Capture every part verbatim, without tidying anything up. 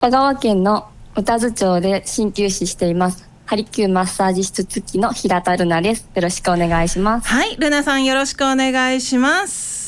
香川県の宇多津町で鍼灸師していますハリキューマッサージ室付きの平田ルナです。よろしくお願いします。 はい、ルナさんよろしくお願いします。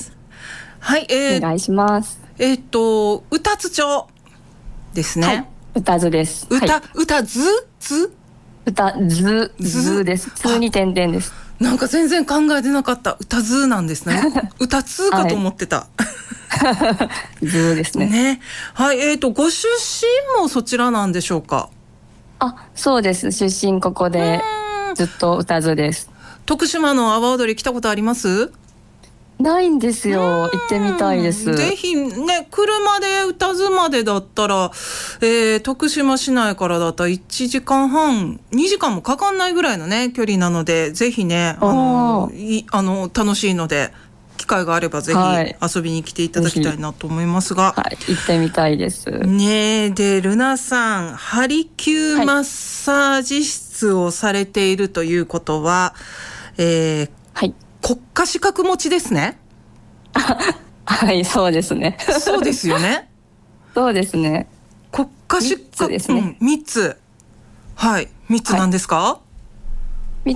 はい、 えー、お願いします。 えっ、ー、と宇多津町ですね。はい、 宇多津です。 宇多、はい、宇多津津宇多津津です。津に点々です。 なんか全然考えてなかった。宇多津なんですね。宇多津かと思ってた。 はい、津ですね。 ね。はい、えっ、ー、とご出身もそちらなんでしょうか。 あ、そうです。出身ここでずっと宇多津です。 徳島の阿波踊り来たことあります？ ないんですよ。行ってみたいです。 ぜひね、車で宇多津までだったら、えー、徳島市内からだったらいちじかんはんにじかんもかかんないぐらいのね距離なので、ぜひね、あのいあの楽しいので機会があればぜひ遊びに来ていただきたいなと思いますが、 はい、行ってみたいですね。でルナさん、ハリキューマッサージ室をされているということは、えーはい、 国家資格持ちですね。 はい、そうですね。 そうですよね。 そうですね。 国家資格ですね。 うん、みっつ。はい、みっつなんですか？はい、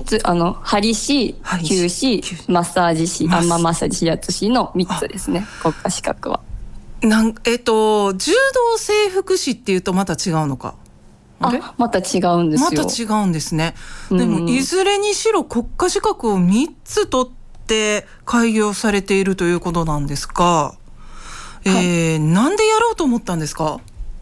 みっつ、あの針師、灸師、マッサージ師、アンマーマッサージ指圧師のみっつですね。国家資格は。 なんえっと柔道整復師っていうとまた違うのか。 あれ？また違うんですよ。 また違うんですね。でもいずれにしろ国家資格をみっつ取って開業されているということなんですが、えーはい、なんでやろうと思ったんですか？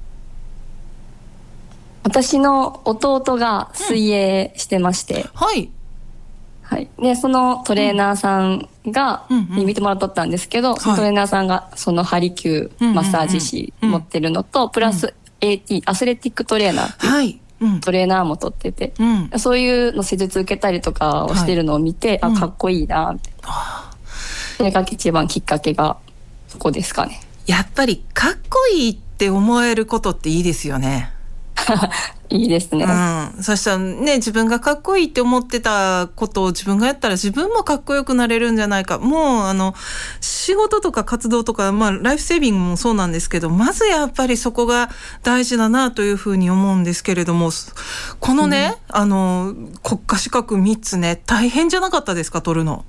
私の弟が水泳してまして、うん、 はい、 はい、でそのトレーナーさんが、うん、に見てもらっとったんですけど、うんうん、そのトレーナーさんがそのハリキューマッサージ師持ってるのと、うんうんうん、プラス エーティー アスレティックトレーナーっていう、はいうん、トレーナーも取ってて、うん、そういうの施術受けたりとかをしてるのを見て、はい、あかっこいいなって、うん、それが一番きっかけがそこですかね。 やっぱりかっこいいって思えることっていいですよね。 いいですね、 うん、そしたらね、自分がかっこいいって思ってたことを自分がやったら自分もかっこよくなれるんじゃないか。もうあの仕事とか活動とか、まあ、ライフセービングもそうなんですけど、まずやっぱりそこが大事だなというふうに思うんですけれども、このね、うん、あの国家資格みっつね、大変じゃなかったですか、取るの。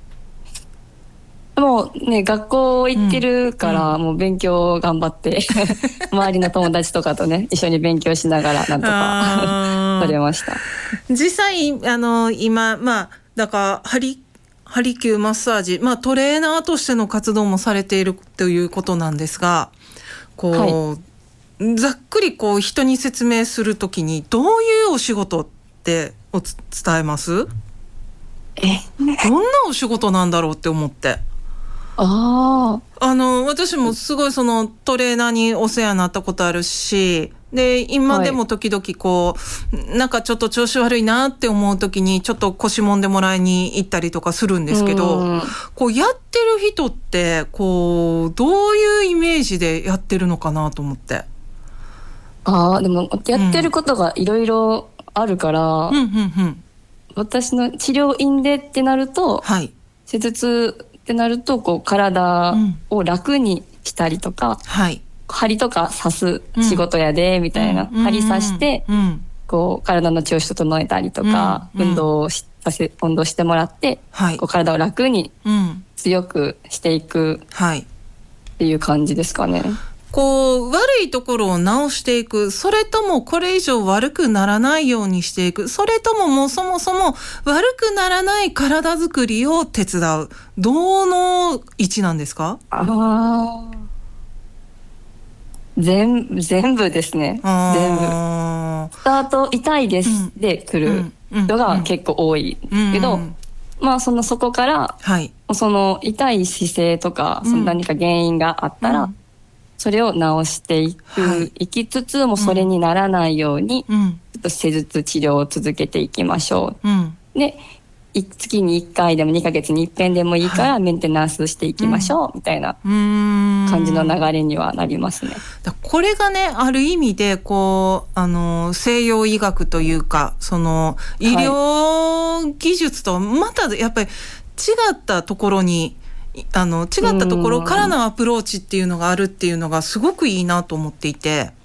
もうね、学校行ってるから、うん、もう勉強頑張って周りの友達とかとね一緒に勉強しながらなんとか取れました。 実際あの今まあだからハリハリキューマッサージ、まあトレーナーとしての活動もされているということなんですが、こう、はい、ざっくりこう人に説明するときにどういうお仕事ってお伝えます？ え、 どんなお仕事なんだろうって思って。 ああの私もすごいそのトレーナーにお世話になったことあるし、で今でも時々こう、はい、なんかちょっと調子悪いなって思う時にちょっと腰もんでもらいに行ったりとかするんですけど、こうやってる人ってこうどういうイメージでやってるのかなと思って。 ああ、でもやってることがいろいろあるから、うんうんうんうん、私の治療院でってなると、はい、施術ってなるとこう体を楽にしたりとか、うんはい、針とか刺す仕事やで、うん、みたいな、うん、針刺して、うん、こう体の調子整えたりとか、うん、運動をし運動してもらって、はい、こう体を楽に強くしていくっていう感じですかね。 こう悪いところを直していく、それともこれ以上悪くならないようにしていく、それとももうそもそも悪くならない体づくりを手伝う、どの位置なんですか？ あ全, 全部ですね。全部スタート痛いです、うん、で来る人が結構多いけど、うんうん、まあそのそこから、はい、その痛い姿勢とか、その何か原因があったら、うん、それを直していく、はい、いきつつもそれにならないように、うん、ちょっと施術治療を続けていきましょう、うん、で月にいっかいでもにかげつにいっぺんでもいいからメンテナンスしていきましょう、はい、みたいな感じの流れにはなりますね。 だこれがね、ある意味でこうあの西洋医学というか、その医療技術とまたやっぱり違ったところに、あの違ったところからのアプローチっていうのがあるっていうのがすごくいいなと思っていて、